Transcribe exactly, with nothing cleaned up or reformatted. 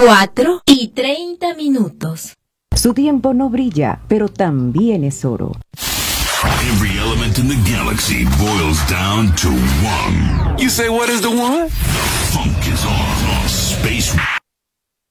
cuatro y treinta minutos. Su tiempo no brilla, pero también es oro. Every element in the galaxy boils down to one. You say, what is the one? The funk is on, on Space